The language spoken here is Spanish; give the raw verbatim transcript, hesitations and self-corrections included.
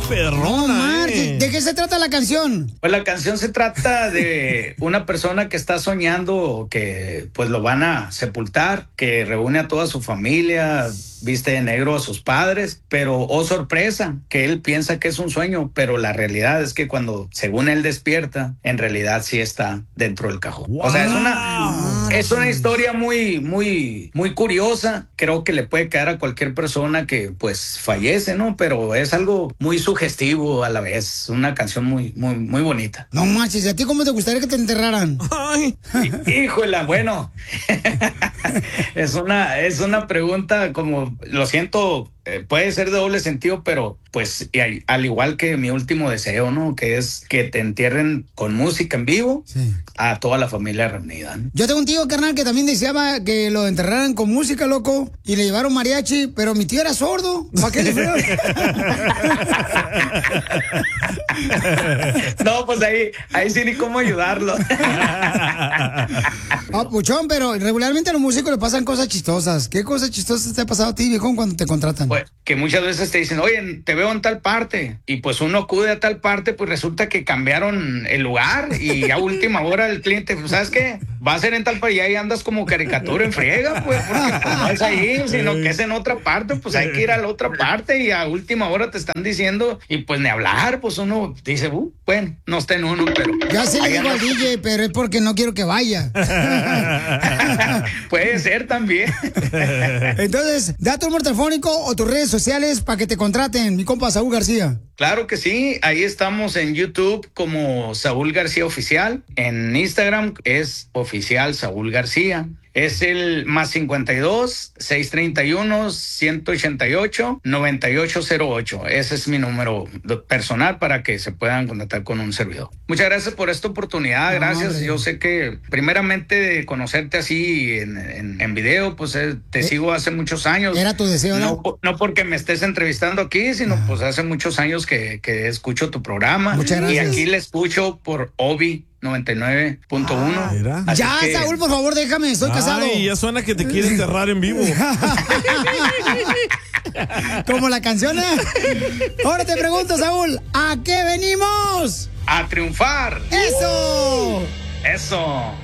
perrona, ¿De, ¿De qué se trata la canción? Pues la canción se trata de una persona que está soñando que pues lo van a sepultar, que reúne a toda su familia, viste de negro a sus padres, pero oh sorpresa, que él piensa que es un sueño, pero la realidad es que cuando según él despierta, en realidad sí está dentro del cajón. Wow. O sea, es una es una historia muy muy muy curiosa, creo que le puede caer a cualquier persona que pues fallece, ¿no? Pero es algo muy sugestivo a la vez, una canción muy muy muy bonita. No manches, ¿a ti cómo te gustaría que te enterraran? Ay. Híjole, bueno. es una es una pregunta como, lo siento, eh, puede ser de doble sentido, pero pues y al, al igual que mi último deseo, ¿no? Que es que te entierren con música en vivo, sí, a toda la familia reunida, ¿no? Yo tengo un tío, carnal, que también deseaba que lo enterraran con música, loco, y le llevaron mariachi, pero mi tío era sordo. ¿Para qué le fueron? No, pues ahí, ahí sí ni cómo ayudarlo. Ah, puchón, pero regularmente a los músicos le pasan cosas chistosas. ¿Qué cosas chistosas te ha pasado a ti, viejón, cuando te contratan? Pues que muchas veces te dicen, oye, te veo en tal parte, y pues uno acude a tal parte, pues resulta que cambiaron el lugar, y a última hora el cliente, pues, ¿sabes qué? Va a ser en tal parte, y ahí andas como caricatura en friega, pues, porque pues, no es ahí, sino que es en otra parte, pues hay que ir a la otra parte, y a última hora te están diciendo, y pues ni hablar, pues uno dice, uh, bueno, no está en uno, pero... Ya se le digo al D J, pero es porque no quiero que vaya. Puede ser también. Entonces, da tu número telefónico o tus redes sociales para que te contraten, mi compa Saúl García. Claro que sí, ahí estamos en YouTube como Saúl García Oficial, en Instagram es Oficial Saúl García. Es el más cincuenta y dos, seiscientos treinta y uno, ciento ochenta y ocho, noventa y ocho cero ocho. Ese es mi número personal para que se puedan contactar con un servidor. Muchas gracias por esta oportunidad, gracias. No, yo sé que primeramente de conocerte así en, en, en video, pues eh, te ¿Eh? sigo hace muchos años. Era tu deseo, ¿no? No, no porque me estés entrevistando aquí, sino ah. pues hace muchos años que, que escucho tu programa. Muchas gracias. Y aquí le escucho por Obi noventa y nueve punto uno. Ah, ya, que... Saúl, por favor, déjame, estoy Ay, casado. Ya suena que te quiere enterrar en vivo. Como la canción, ¿eh? Ahora te pregunto, Saúl, ¿a qué venimos? A triunfar. ¡Eso! Eso.